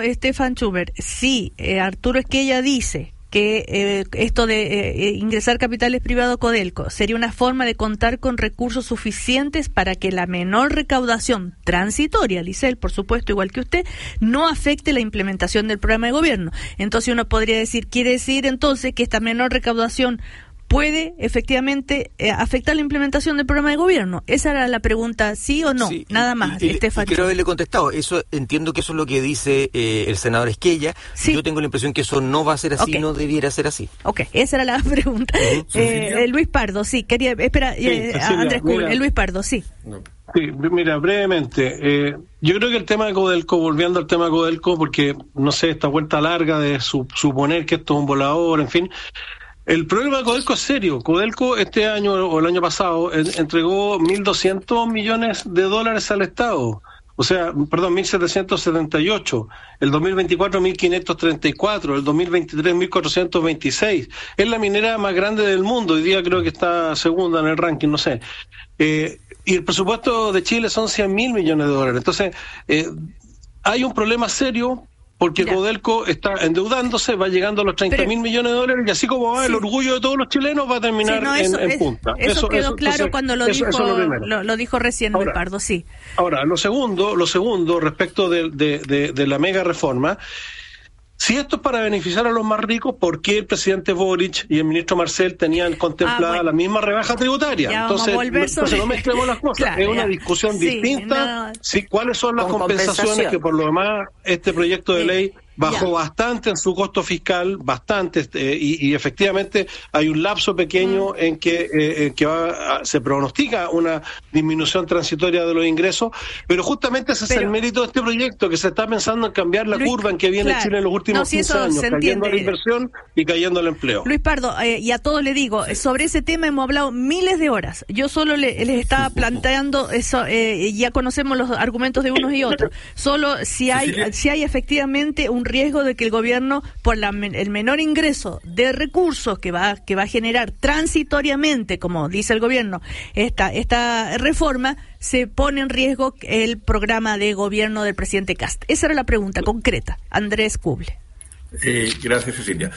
Stefan Schubert, sí, Arturo Esquella dice que esto de ingresar capitales privados Codelco sería una forma de contar con recursos suficientes para que la menor recaudación transitoria, dice él, por supuesto, igual que usted, no afecte la implementación del programa de gobierno. Entonces uno podría decir, quiere decir entonces que esta menor recaudación puede efectivamente afectar la implementación del programa de gobierno. Esa era la pregunta, ¿sí o no? Sí, nada más. Creo haberle contestado. Eso, entiendo que eso es lo que dice el senador Esquella. Sí. Yo tengo la impresión que eso no va a ser así, no debiera ser así. Ok, esa era la pregunta. Luis Pardo, sí, quería... Espera, Andrés Kuhl, Luis Pardo, sí. No. Sí, mira, brevemente, yo creo que el tema de Codelco, volviendo al tema de Codelco, porque, no sé, esta vuelta larga de suponer que esto es un volador, en fin... El problema de Codelco es serio. Codelco este año o el año pasado entregó $1.200 millones al Estado. O sea, perdón, 1.778. El 2024, 1.534. El 2023, 1.426. Es la minera más grande del mundo. Hoy día creo que está segunda en el ranking, no sé. Y el presupuesto de Chile son $100.000 millones. Entonces, hay un problema serio. Porque Codelco está endeudándose, va llegando a los $30.000 millones y así como va el orgullo de todos los chilenos va a terminar en punta. Eso quedó claro entonces, cuando lo dijo recién Luis Pardo, sí. Ahora, lo segundo respecto de la mega reforma, si esto es para beneficiar a los más ricos, ¿por qué el presidente Boric y el ministro Marcel tenían contemplada la misma rebaja tributaria? Entonces no mezclemos las cosas. Claro, es una discusión distinta. Sí, ¿cuáles son las compensaciones que por lo demás este proyecto de ley bajó bastante en su costo fiscal, bastante, y efectivamente hay un lapso pequeño en que se pronostica una disminución transitoria de los ingresos, pero justamente ese es el mérito de este proyecto, que se está pensando en cambiar la curva en que viene Chile en los últimos 15 años, cayendo la inversión y cayendo el empleo. Luis Pardo, y a todos le digo, sobre ese tema hemos hablado miles de horas. Yo solo les estaba planteando eso, ya conocemos los argumentos de unos y otros. Solo si hay efectivamente un riesgo de que el gobierno, por el menor ingreso de recursos que va a generar transitoriamente, como dice el gobierno, esta reforma, se pone en riesgo el programa de gobierno del presidente Kast. Esa era la pregunta concreta. Andrés Kuble. Gracias, Cecilia.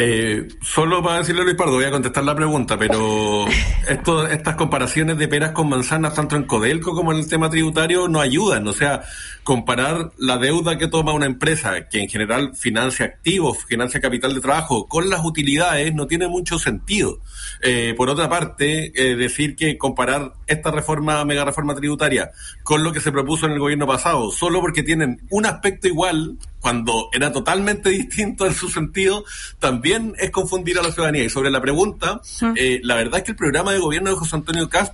Solo para decirle a Luis Pardo, voy a contestar la pregunta, pero estas comparaciones de peras con manzanas, tanto en Codelco como en el tema tributario, no ayudan. O sea, comparar la deuda que toma una empresa, que en general financia activos, financia capital de trabajo, con las utilidades, no tiene mucho sentido. Por otra parte, decir que comparar esta mega reforma tributaria con lo que se propuso en el gobierno pasado, solo porque tienen un aspecto igual, cuando era totalmente distinto en su sentido, también es confundir a la ciudadanía. Y sobre la pregunta, la verdad es que el programa de gobierno de José Antonio Kast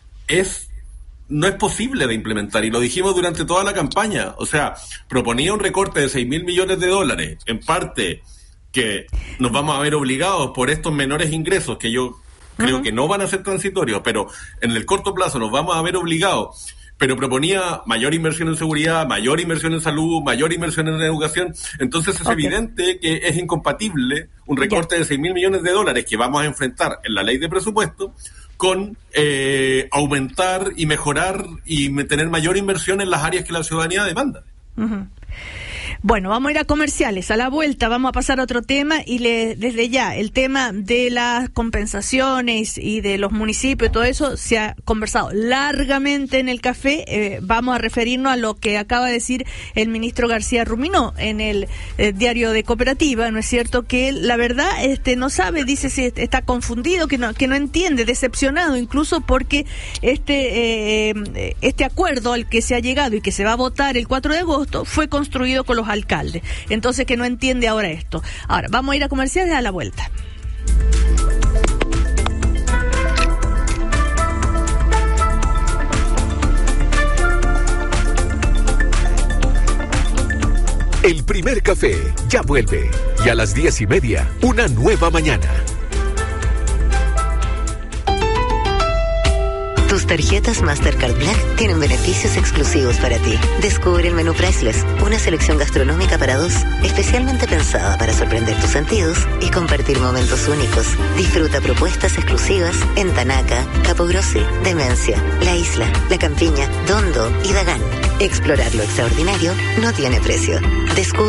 no es posible de implementar, y lo dijimos durante toda la campaña. O sea, proponía un recorte de $6.000 millones, en parte que nos vamos a ver obligados por estos menores ingresos, que yo creo que no van a ser transitorios, pero en el corto plazo nos vamos a ver obligados. Pero proponía mayor inversión en seguridad, mayor inversión en salud, mayor inversión en educación. Entonces es evidente que es incompatible un recorte de $6.000 millones que vamos a enfrentar en la ley de presupuesto con aumentar y mejorar y tener mayor inversión en las áreas que la ciudadanía demanda. Bueno, vamos a ir a comerciales. A la vuelta vamos a pasar a otro tema y desde ya el tema de las compensaciones y de los municipios y todo eso se ha conversado largamente en el café. Vamos a referirnos a lo que acaba de decir el ministro García Ruminó en el diario de Cooperativa. ¿No es cierto? Que él, la verdad, no sabe, dice si está confundido, que no entiende, decepcionado incluso porque este acuerdo al que se ha llegado y que se va a votar el 4 de agosto fue construido con los alcaldes. Entonces, que no entiende ahora esto. Ahora, vamos a ir a comerciales a la vuelta. El primer café ya vuelve. Y a las 10:30, una nueva mañana. Tus tarjetas Mastercard Black tienen beneficios exclusivos para ti. Descubre el menú Priceless, una selección gastronómica para dos, especialmente pensada para sorprender tus sentidos y compartir momentos únicos. Disfruta propuestas exclusivas en Tanaca, Capogrossi, Demencia, La Isla, La Campiña, Dondo y Dagán. Explorar lo extraordinario no tiene precio. Descubre